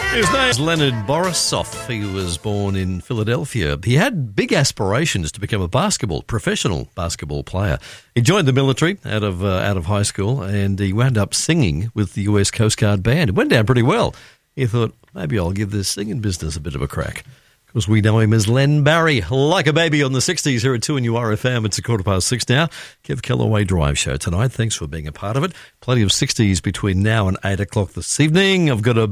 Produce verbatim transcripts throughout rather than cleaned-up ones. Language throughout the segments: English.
His name is Leonard Borisov. He was born in Philadelphia. He had big aspirations to become a basketball, professional basketball player. He joined the military out of uh, out of high school, and he wound up singing with the U S Coast Guard Band. It went down pretty well. He thought, maybe I'll give this singing business a bit of a crack. Of course, we know him as Len Barry, like a baby on the sixties here at two N U R F M. It's a quarter past six now. Kev Callaway Drive Show tonight. Thanks for being a part of it. Plenty of sixties between now and eight o'clock this evening. I've got a...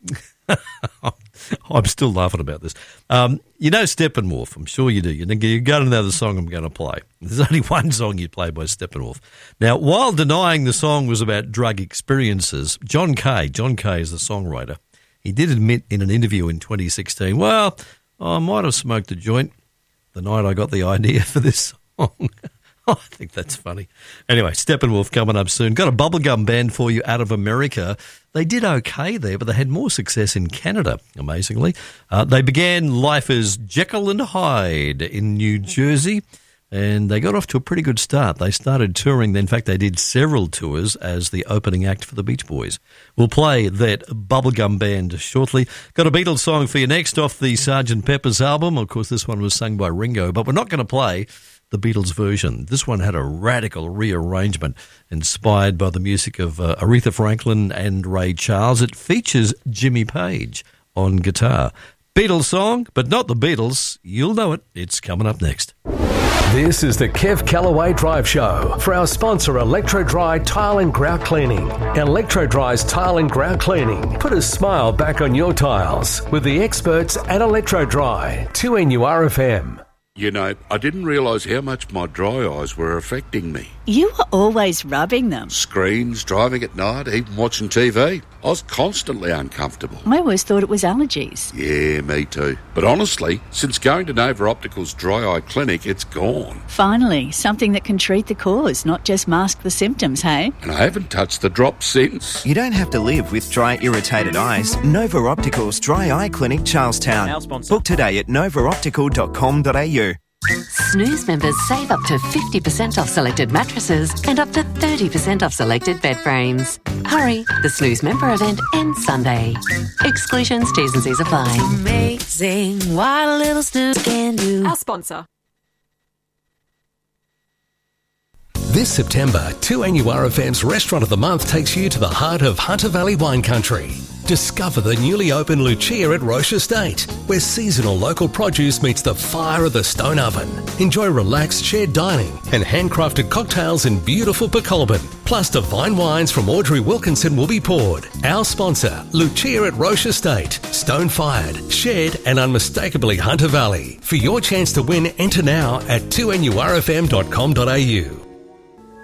I'm still laughing about this. Um, you know Steppenwolf, I'm sure you do. You got to know the song I'm going to play. There's only one song you play by Steppenwolf. Now, while denying the song was about drug experiences, John Kay, John Kay is the songwriter, he did admit in an interview in twenty sixteen, well, I might have smoked a joint the night I got the idea for this song. I think that's funny. Anyway, Steppenwolf coming up soon. Got a bubblegum band for you out of America. They did okay there, but they had more success in Canada, amazingly. Uh, they began life as Jekyll and Hyde in New Jersey, and they got off to a pretty good start. They started touring. In fact, they did several tours as the opening act for the Beach Boys. We'll play that bubblegum band shortly. Got a Beatles song for you next off the Sergeant Pepper's album. Of course, this one was sung by Ringo, but we're not going to play the Beatles version. This one had a radical rearrangement inspired by the music of uh, Aretha Franklin and Ray Charles. It features Jimmy Page on guitar. Beatles song, but not the Beatles. You'll know it. It's coming up next. This is the Kev Callaway Drive Show for our sponsor, Electro Dry Tile and Grout Cleaning. Electro Dry's Tile and Grout Cleaning. Put a smile back on your tiles with the experts at Electro Dry. two N U R F M. You know, I didn't realise how much my dry eyes were affecting me. You were always rubbing them. Screens, driving at night, even watching T V. I was constantly uncomfortable. I always thought it was allergies. Yeah, me too. But honestly, since going to Nova Optical's Dry Eye Clinic, it's gone. Finally, something that can treat the cause, not just mask the symptoms, hey? And I haven't touched the drops since. You don't have to live with dry, irritated eyes. Nova Optical's Dry Eye Clinic, Charlestown. Our sponsor. Book today at nova optical dot com dot a u. Snooze members save up to fifty percent off selected mattresses and up to thirty percent off selected bed frames. Hurry, the Snooze member event ends Sunday. Exclusions, T's and C's apply. Amazing what a little snooze can do. Our sponsor. This September, two N U R F M's Restaurant of the Month takes you to the heart of Hunter Valley wine country. Discover the newly opened Lucia at Roche Estate, where seasonal local produce meets the fire of the stone oven. Enjoy relaxed shared dining and handcrafted cocktails in beautiful Pecolbin. Plus divine wines from Audrey Wilkinson will be poured. Our sponsor, Lucia at Roche Estate. Stone-fired, shared and unmistakably Hunter Valley. For your chance to win, enter now at two N U R F M dot com dot a u.